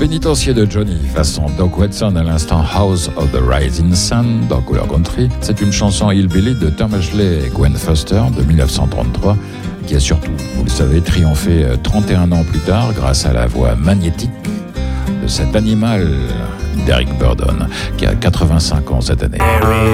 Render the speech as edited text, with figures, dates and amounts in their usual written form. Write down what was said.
Pénitencier de Johnny, façon Doc Watson à l'instant House of the Rising Sun dans Couleur Country. C'est une chanson hillbilly de Tom Ashley et Gwen Foster de 1933 qui a surtout, vous le savez, triomphé 31 ans plus tard grâce à la voix magnétique de cet animal d'Eric Burdon qui a 85 ans cette année.